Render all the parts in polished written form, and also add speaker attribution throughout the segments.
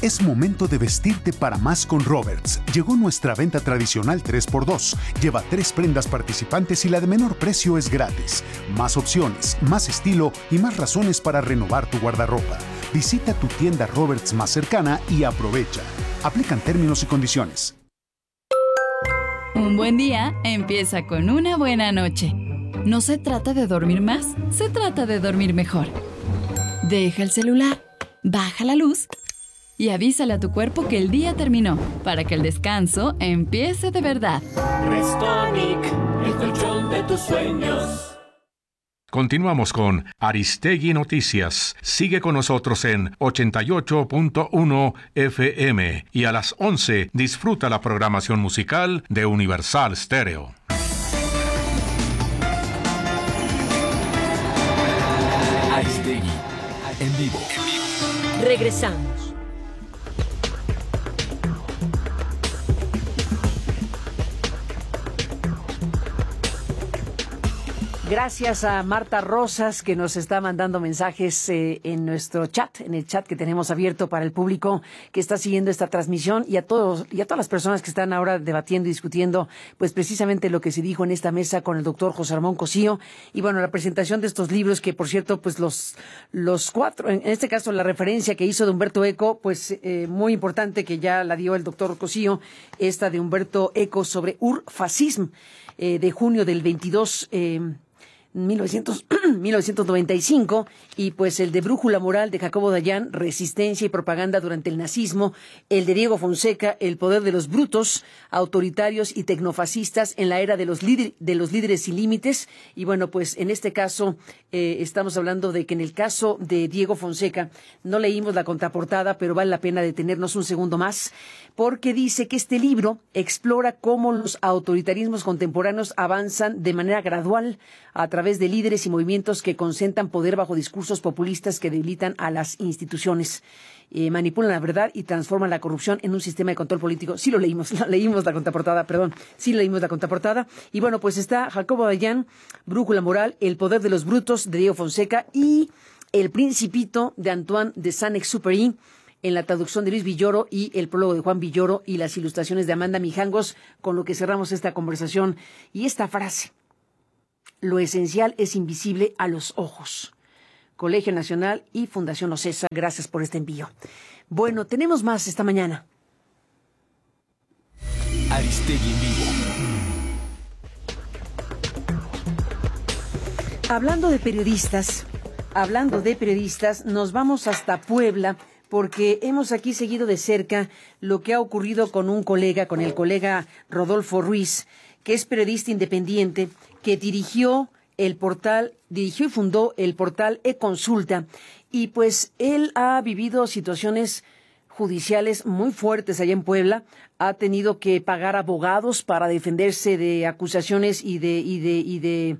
Speaker 1: Es momento de vestirte para más con Roberts. Llegó nuestra venta tradicional 3x2. Lleva 3 prendas participantes y la de menor precio es gratis. Más opciones, más estilo y más razones para renovar tu guardarropa. Visita tu tienda Roberts más cercana y aprovecha. Aplican términos y condiciones.
Speaker 2: Un buen día empieza con una buena noche. No se trata de dormir más, se trata de dormir mejor. Deja el celular, baja la luz y avísale a tu cuerpo que el día terminó, para que el descanso empiece de verdad.
Speaker 3: Restonic, el colchón de tus sueños.
Speaker 4: Continuamos con Aristegui Noticias. Sigue con nosotros en 88.1 FM y a las 11 disfruta la programación musical de Universal Stereo.
Speaker 3: Aristegui, en vivo.
Speaker 5: Regresamos. Gracias a Marta Rosas, que nos está mandando mensajes en nuestro chat, en el chat que tenemos abierto para el público que está siguiendo esta transmisión, y a todas las personas que están ahora debatiendo y discutiendo, pues precisamente lo que se dijo en esta mesa con el doctor José Ramón Cosío. Y bueno, la presentación de estos libros, que por cierto, pues los 4, en este caso la referencia que hizo de Humberto Eco, pues muy importante, que ya la dio el doctor Cosío, esta de Humberto Eco sobre Urfascism, de junio del 22, 1995, y pues el de Brújula Moral de Jacobo Dayan, Resistencia y Propaganda durante el Nazismo, el de Diego Fonseca, El poder de los brutos, autoritarios y tecnofascistas en la era de los líderes sin límites. Y bueno, pues en este caso estamos hablando de que en el caso de Diego Fonseca no leímos la contraportada, pero vale la pena detenernos un segundo más, porque dice que este libro explora cómo los autoritarismos contemporáneos avanzan de manera gradual a través de líderes y movimientos que concentran poder bajo discursos populistas que debilitan a las instituciones, manipulan la verdad y transforman la corrupción en un sistema de control político. Sí leímos la contraportada. Y bueno, pues está Jacobo Dayan, Brújula Moral, El poder de los brutos de Diego Fonseca y El Principito de Antoine de Saint-Exupéry, en la traducción de Luis Villoro, y el prólogo de Juan Villoro y las ilustraciones de Amanda Mijangos, con lo que cerramos esta conversación. Y esta frase: lo esencial es invisible a los ojos. Colegio Nacional y Fundación Ocesa, gracias por este envío. Bueno, tenemos más esta mañana.
Speaker 3: Aristegui en vivo.
Speaker 5: Hablando de periodistas, nos vamos hasta Puebla, porque hemos aquí seguido de cerca lo que ha ocurrido con el colega Rodolfo Ruiz, que es periodista independiente, que dirigió y fundó el portal eConsulta, y pues él ha vivido situaciones judiciales muy fuertes allá en Puebla. Ha tenido que pagar abogados para defenderse de acusaciones y de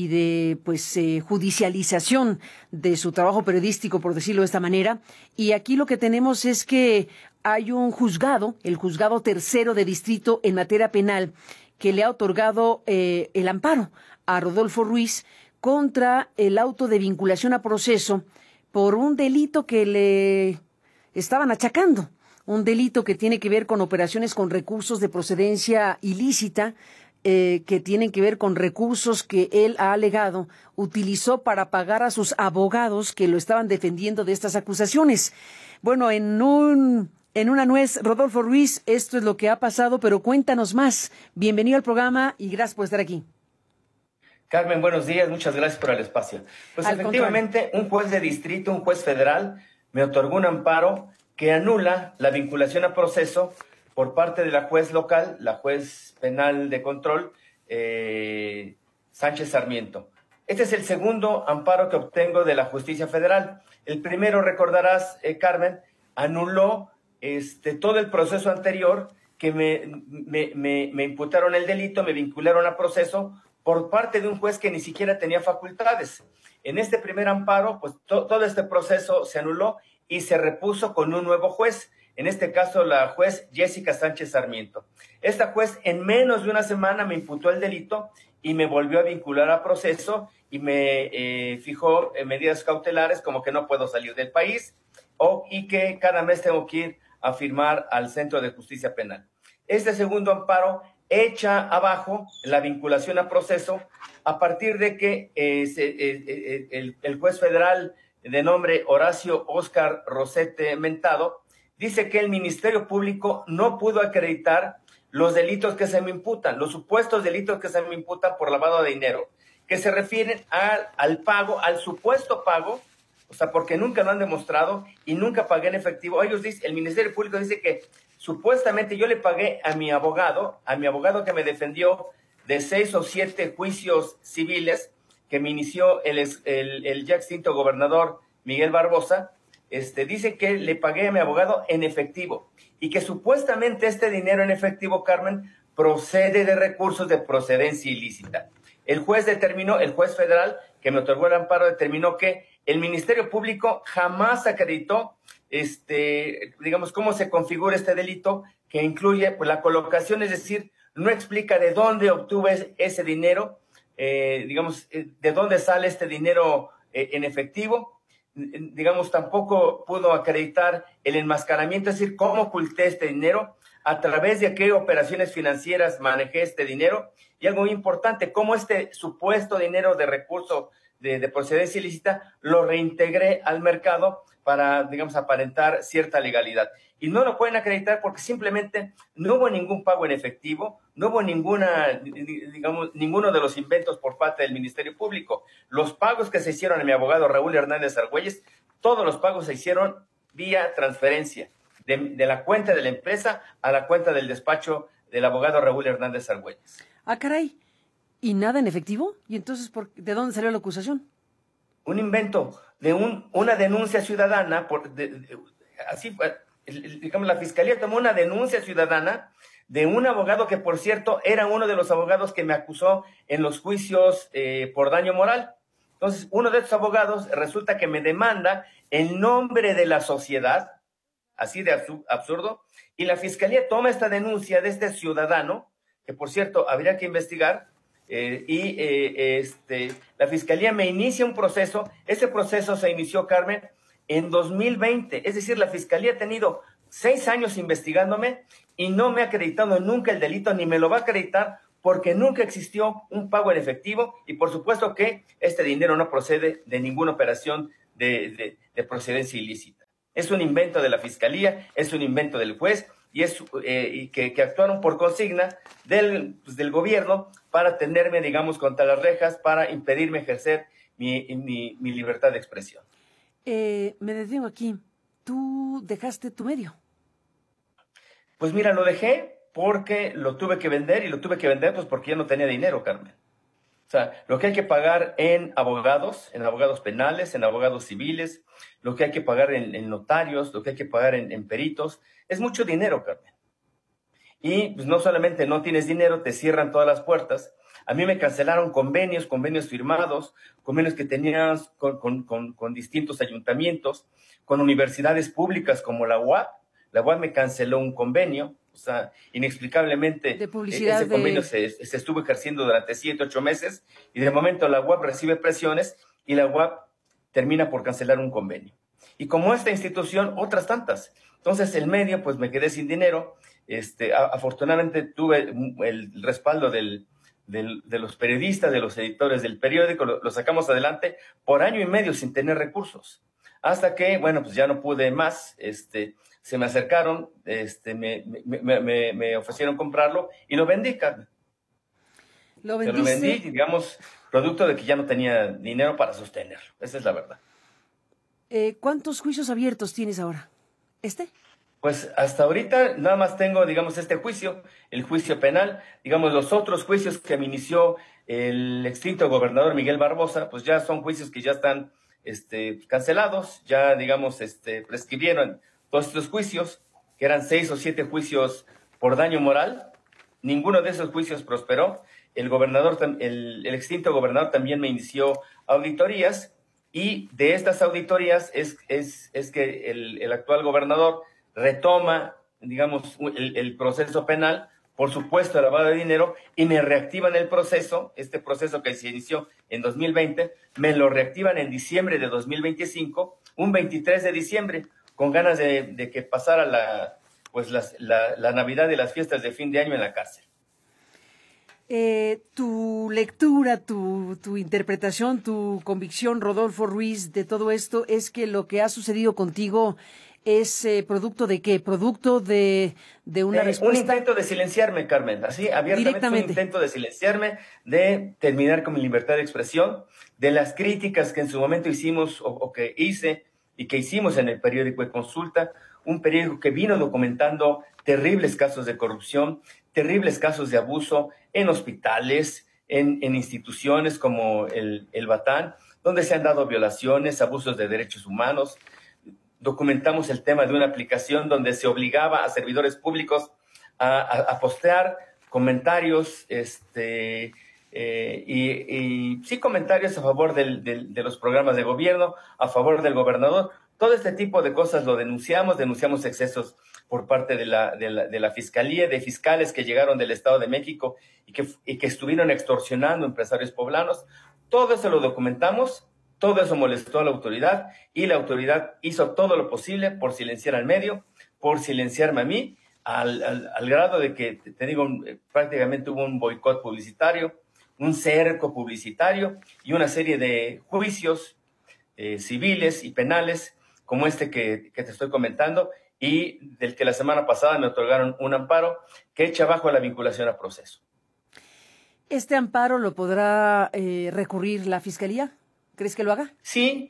Speaker 5: judicialización de su trabajo periodístico, por decirlo de esta manera. Y aquí lo que tenemos es que hay un juzgado, el juzgado tercero de distrito en materia penal, que le ha otorgado el amparo a Rodolfo Ruiz contra el auto de vinculación a proceso por un delito que le estaban achacando, un delito que tiene que ver con operaciones con recursos de procedencia ilícita, que tienen que ver con recursos que él ha alegado utilizó para pagar a sus abogados que lo estaban defendiendo de estas acusaciones. Bueno, en una nuez, Rodolfo Ruiz, esto es lo que ha pasado, pero cuéntanos más. Bienvenido al programa y gracias por estar aquí.
Speaker 6: Carmen, buenos días, muchas gracias por el espacio. Pues efectivamente, un juez de distrito, un juez federal, me otorgó un amparo que anula la vinculación a proceso por parte de la juez local, la juez penal de control, Sánchez Sarmiento. Este es el segundo amparo que obtengo de la justicia federal. El primero, recordarás, Carmen, anuló todo el proceso anterior, que me imputaron el delito, me vincularon a proceso por parte de un juez que ni siquiera tenía facultades. En este primer amparo, pues todo este proceso se anuló y se repuso con un nuevo juez, en este caso la juez Jessica Sánchez Sarmiento. Esta juez en menos de una semana me imputó el delito y me volvió a vincular a proceso y me fijó medidas cautelares como que no puedo salir del país y que cada mes tengo que ir a firmar al Centro de Justicia Penal. Este segundo amparo echa abajo la vinculación a proceso a partir de que el juez federal de nombre Horacio Óscar Rosete Mentado dice que el Ministerio Público no pudo acreditar los delitos que se me imputan, los supuestos delitos que se me imputan por lavado de dinero, que se refieren al pago, al supuesto pago, o sea, porque nunca lo han demostrado y nunca pagué en efectivo. Ellos dicen, el Ministerio Público dice que supuestamente yo le pagué a mi abogado que me defendió de 6 o 7 juicios civiles que me inició el ya extinto gobernador Miguel Barbosa. Dice que le pagué a mi abogado en efectivo y que supuestamente este dinero en efectivo, Carmen, procede de recursos de procedencia ilícita. El juez federal que me otorgó el amparo determinó que el Ministerio Público jamás acreditó, digamos, cómo se configura este delito, que incluye pues, la colocación, es decir, no explica de dónde obtuve ese dinero, digamos, de dónde sale este dinero en efectivo. Digamos, tampoco pudo acreditar el enmascaramiento, es decir, cómo oculté este dinero, a través de qué operaciones financieras manejé este dinero, y algo muy importante, cómo este supuesto dinero de recurso de procedencia ilícita lo reintegré al mercado para, digamos, aparentar cierta legalidad. Y no lo pueden acreditar porque simplemente no hubo ningún pago en efectivo, no hubo ninguno de los inventos por parte del Ministerio Público. Los pagos que se hicieron a mi abogado Raúl Hernández Argüelles, todos los pagos se hicieron vía transferencia, de la cuenta de la empresa a la cuenta del despacho del abogado Raúl Hernández Argüelles.
Speaker 5: Ah, caray. ¿Y nada en efectivo? ¿Y entonces de dónde salió la acusación?
Speaker 6: Un invento de una denuncia ciudadana, así fue. Digamos, la Fiscalía tomó una denuncia ciudadana de un abogado que, por cierto, era uno de los abogados que me acusó en los juicios por daño moral. Entonces, uno de estos abogados resulta que me demanda en nombre de la sociedad, así de absurdo, y la Fiscalía toma esta denuncia de este ciudadano, que, por cierto, habría que investigar, la Fiscalía me inicia un proceso. Ese proceso se inició, Carmen, en 2020, es decir, la Fiscalía ha tenido 6 años investigándome y no me ha acreditado nunca el delito, ni me lo va a acreditar, porque nunca existió un pago en efectivo y por supuesto que este dinero no procede de ninguna operación de procedencia ilícita. Es un invento de la Fiscalía, es un invento del juez y que actuaron por consigna del gobierno para tenerme, digamos, contra las rejas, para impedirme ejercer mi libertad de expresión.
Speaker 5: Me detengo aquí. ¿Tú dejaste tu medio?
Speaker 6: Pues mira, lo dejé porque lo tuve que vender, y lo tuve que vender pues porque ya no tenía dinero, Carmen. O sea, lo que hay que pagar en abogados penales, en abogados civiles, lo que hay que pagar en notarios, lo que hay que pagar en peritos, es mucho dinero, Carmen. Y pues no solamente no tienes dinero, te cierran todas las puertas. A mí me cancelaron convenios firmados, convenios que tenías con distintos ayuntamientos, con universidades públicas como la UAP. La UAP me canceló un convenio, o sea, inexplicablemente
Speaker 5: de publicidad,
Speaker 6: ese convenio se estuvo ejerciendo durante 7, 8 meses, y de momento la UAP recibe presiones y la UAP termina por cancelar un convenio. Y como esta institución, otras tantas. Entonces el medio, pues me quedé sin dinero. Afortunadamente tuve el respaldo de los periodistas, de los editores del periódico, lo sacamos adelante por 1 año y medio sin tener recursos. Hasta que, bueno, pues ya no pude más, se me acercaron, me ofrecieron comprarlo y lo vendí, Carmen.
Speaker 5: ¿Lo vendiste?
Speaker 6: Lo vendí, digamos, producto de que ya no tenía dinero para sostenerlo. Esa es la verdad.
Speaker 5: ¿Cuántos juicios abiertos tienes ahora?
Speaker 6: Pues hasta ahorita nada más tengo, digamos, este juicio, el juicio penal. Digamos, los otros juicios que me inició el extinto gobernador Miguel Barbosa, pues ya son juicios que ya están cancelados, ya, digamos, prescribieron todos estos juicios, que eran 6 o 7 juicios por daño moral. Ninguno de esos juicios prosperó. El extinto gobernador también me inició auditorías, y de estas auditorías es que el actual gobernador retoma, digamos, el proceso penal por supuesto de lavado de dinero, y me reactivan el proceso, este proceso que se inició en 2020, me lo reactivan en diciembre de 2025, un 23 de diciembre, con ganas de que pasara la Navidad y las fiestas de fin de año en la cárcel.
Speaker 5: Tu lectura, tu interpretación, tu convicción, Rodolfo Ruiz, de todo esto es que lo que ha sucedido contigo es producto de ¿qué? Producto de una respuesta.
Speaker 6: Un intento de silenciarme, Carmen, así abiertamente un intento de silenciarme, de terminar con mi libertad de expresión, de las críticas que en su momento hicimos o que hice y que hicimos en el periódico de Consulta, un periódico que vino documentando terribles casos de corrupción, terribles casos de abuso en hospitales, en instituciones como el Batán, donde se han dado violaciones, abusos de derechos humanos. Documentamos el tema de una aplicación donde se obligaba a servidores públicos a postear comentarios y comentarios a favor de los programas de gobierno, a favor del gobernador. Todo este tipo de cosas lo denunciamos excesos por parte de la Fiscalía, de fiscales que llegaron del Estado de México y que estuvieron extorsionando empresarios poblanos. Todo eso lo documentamos, todo eso molestó a la autoridad y la autoridad hizo todo lo posible por silenciar al medio, por silenciarme a mí, al grado de que, te digo, prácticamente hubo un boicot publicitario, un cerco publicitario y una serie de juicios civiles y penales como este que te estoy comentando y del que la semana pasada me otorgaron un amparo que echa abajo la vinculación a proceso.
Speaker 5: ¿Este amparo lo podrá recurrir la Fiscalía? ¿Crees que lo haga?
Speaker 6: Sí.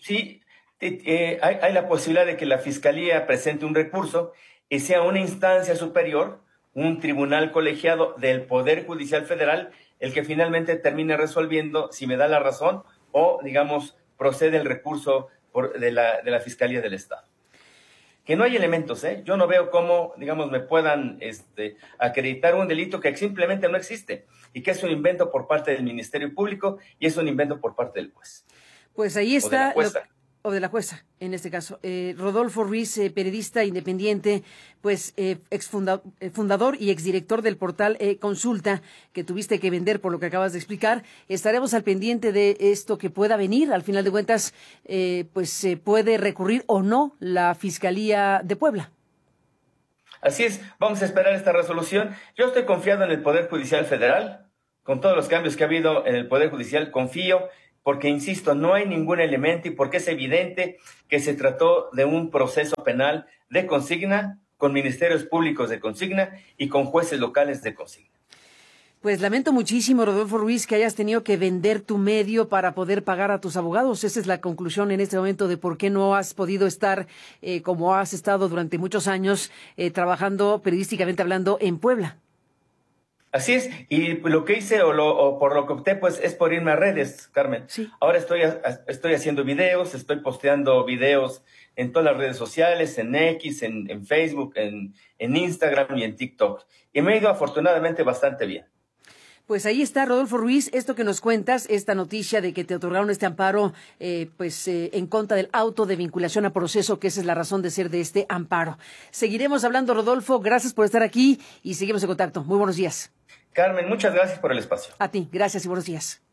Speaker 6: Hay la posibilidad de que la Fiscalía presente un recurso y sea una instancia superior, un tribunal colegiado del Poder Judicial Federal, el que finalmente termine resolviendo si me da la razón o, digamos, procede el recurso de la Fiscalía del Estado. Que no hay elementos, yo no veo cómo, digamos, me puedan acreditar un delito que simplemente no existe y que es un invento por parte del Ministerio Público y es un invento por parte del juez.
Speaker 5: Pues ahí está.
Speaker 6: O
Speaker 5: de la jueza, en este caso. Rodolfo Ruiz, periodista independiente, pues fundador y exdirector del portal Consulta, que tuviste que vender por lo que acabas de explicar. Estaremos al pendiente de esto que pueda venir. Al final de cuentas, pues se puede recurrir o no la Fiscalía de Puebla.
Speaker 6: Así es, vamos a esperar esta resolución. Yo estoy confiado en el Poder Judicial Federal. Con todos los cambios que ha habido en el Poder Judicial, confío. Porque, insisto, no hay ningún elemento y porque es evidente que se trató de un proceso penal de consigna, con ministerios públicos de consigna y con jueces locales de consigna.
Speaker 5: Pues lamento muchísimo, Rodolfo Ruiz, que hayas tenido que vender tu medio para poder pagar a tus abogados. Esa es la conclusión en este momento de por qué no has podido estar como has estado durante muchos años trabajando periodísticamente hablando en Puebla.
Speaker 6: Así es, y lo que hice o por lo que opté, pues es por irme a redes, Carmen.
Speaker 5: Sí.
Speaker 6: Ahora estoy haciendo videos, estoy posteando videos en todas las redes sociales, en X, en Facebook, en Instagram y en TikTok. Y me ha ido afortunadamente bastante bien.
Speaker 5: Pues ahí está, Rodolfo Ruiz, esto que nos cuentas, esta noticia de que te otorgaron este amparo, en contra del auto de vinculación a proceso, que esa es la razón de ser de este amparo. Seguiremos hablando, Rodolfo, gracias por estar aquí y seguimos en contacto. Muy buenos días.
Speaker 6: Carmen, muchas gracias por el espacio.
Speaker 5: A ti, gracias y buenos días.